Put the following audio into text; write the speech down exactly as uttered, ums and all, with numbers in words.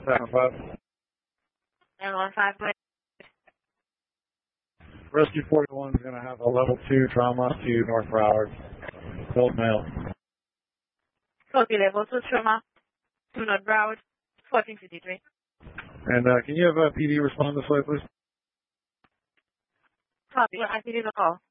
nine one five. nine one five. Rescue forty-one is going to have a level two trauma to North Broward. Cold mail. Okay, level two trauma to North Broward, fourteen fifty-three. And uh, can you have a P D respond this way, please? Copy. I see the call.